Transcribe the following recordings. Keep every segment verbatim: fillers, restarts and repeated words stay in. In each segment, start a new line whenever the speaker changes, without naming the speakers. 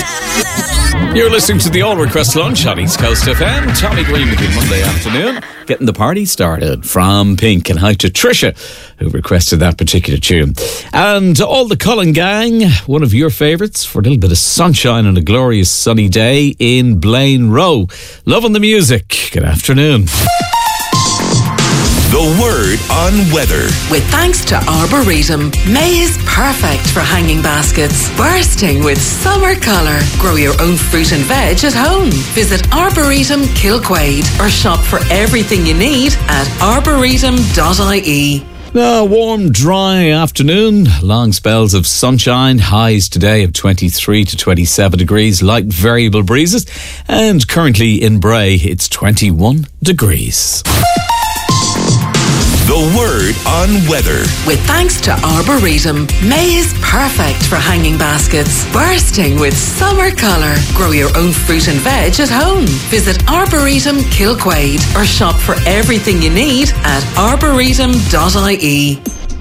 You're listening to the All Request Lunch on East Coast F M. Tommy Green with you Monday afternoon, getting the party started from Pink. And hi to Trisha, who requested that particular tune. And to all the Cullen gang, one of your favourites for a little bit of sunshine on a glorious sunny day in Blaine Row. Loving the music. Good afternoon.
The word on weather.
With thanks to Arboretum, May is perfect for hanging baskets, bursting with summer colour. Grow your own fruit and veg at home. Visit Arboretum Kilquade or shop for everything you need at arboretum dot I E.
A warm, dry afternoon. Long spells of sunshine. Highs today of twenty-three to twenty-seven degrees. Light variable breezes. And currently in Bray, it's twenty-one degrees.
The word on weather. With
thanks to Arboretum, May is perfect for hanging baskets, bursting with summer colour. Grow your own fruit and veg at home. Visit Arboretum Kilquade or shop for everything you need at arboretum dot I E.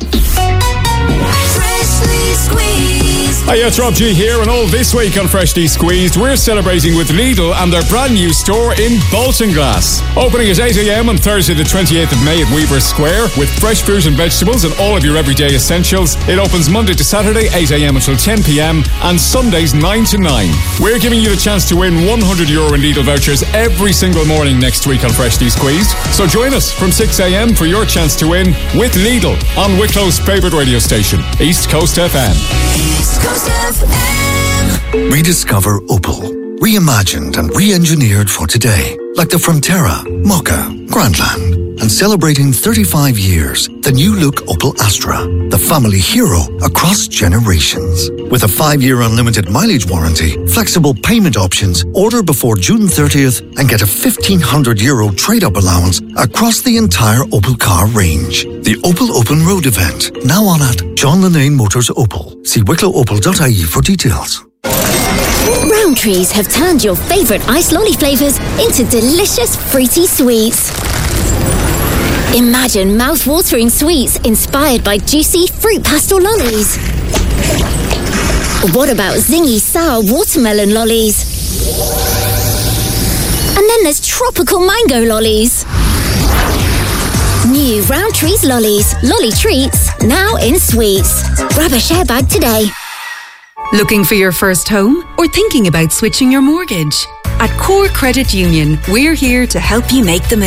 Freshly squeezed.
Hi, it's Rob G here, and all this week on Freshly Squeezed, we're celebrating with Lidl and their brand new store in Bolton Glass. Opening at eight a.m. on Thursday the twenty-eighth of May at Weaver Square with fresh fruit and vegetables and all of your everyday essentials. It opens Monday to Saturday eight a.m. until ten p.m. and Sundays nine to nine. We're giving you the chance to win one hundred euro in Lidl vouchers every single morning next week on Freshly Squeezed. So join us from six a.m. for your chance to win with Lidl on Wicklow's favourite radio station, East Coast F M.
East Coast F M.
Rediscover Opel. Reimagined and re-engineered for today. Like the Frontera, Mokka, Grandland. And celebrating thirty-five years, the new look Opel Astra. The family hero across generations. With a five-year unlimited mileage warranty, flexible payment options, order before June thirtieth and get a fifteen hundred euro trade-up allowance across the entire Opel car range. The Opel Open Road event, now on at John Lennane Motors Opel. See wicklow opel dot I E for details.
Rowntree's have turned your favourite ice lolly flavours into delicious fruity sweets. Imagine mouth-watering sweets inspired by juicy fruit pastel lollies. What about zingy sour watermelon lollies? And then there's tropical mango lollies. New Rowntree's lollies, lolly treats, now in sweets. Grab a share bag today.
Looking for your first home or thinking about switching your mortgage? At Core Credit Union, we're here to help you make the move.